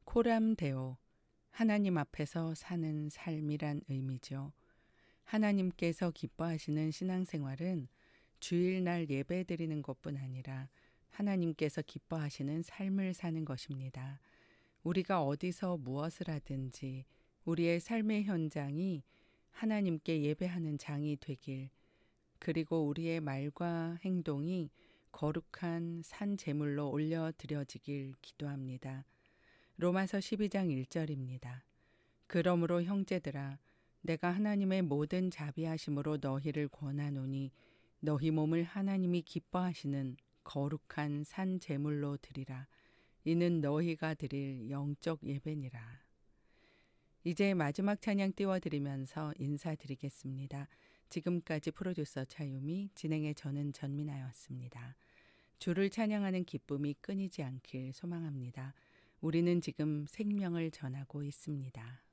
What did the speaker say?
코람데오, 하나님 앞에서 사는 삶이란 의미죠. 하나님께서 기뻐하시는 신앙생활은 주일날 예배드리는 것뿐 아니라 하나님께서 기뻐하시는 삶을 사는 것입니다. 우리가 어디서 무엇을 하든지 우리의 삶의 현장이 하나님께 예배하는 장이 되길, 그리고 우리의 말과 행동이 거룩한 산 제물로 올려드려지길 기도합니다. 로마서 12장 1절입니다. 그러므로 형제들아, 내가 하나님의 모든 자비하심으로 너희를 권하노니 너희 몸을 하나님이 기뻐하시는 거룩한 산 제물로 드리라. 이는 너희가 드릴 영적 예배니라. 이제 마지막 찬양 띄워드리면서 인사드리겠습니다. 지금까지 프로듀서 차유미, 진행의 저는 전민아였습니다. 주를 찬양하는 기쁨이 끊이지 않길 소망합니다. 우리는 지금 생명을 전하고 있습니다.